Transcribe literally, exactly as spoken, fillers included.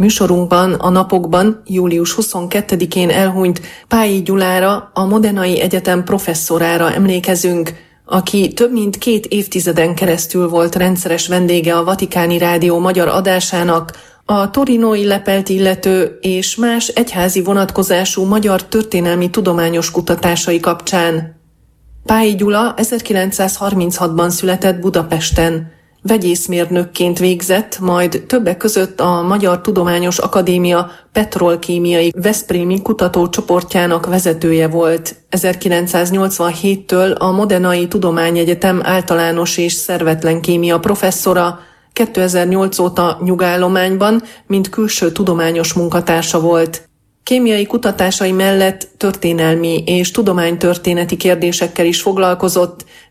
Műsorunkban a napokban július huszonkettedikén elhunyt Pályi Gyulára, a Modenai Egyetem professzorára emlékezünk, aki több mint két évtizeden keresztül volt rendszeres vendége a Vatikáni Rádió magyar adásának, a torinói lepelt illető és más egyházi vonatkozású magyar történelmi tudományos kutatásai kapcsán. Pályi Gyula ezerkilencszázharminchatban született Budapesten. Vegyészmérnökként végzett, majd többek között a Magyar Tudományos Akadémia petrolkémiai veszprémi kutatócsoportjának vezetője volt. ezerkilencszáznyolcvanhéttől a Modenai Tudományegyetem általános és szervetlen kémia professzora, kétezer-nyolc óta nyugállományban, mint külső tudományos munkatársa volt. Kémiai kutatásai mellett történelmi és tudománytörténeti kérdésekkel is foglalkozott,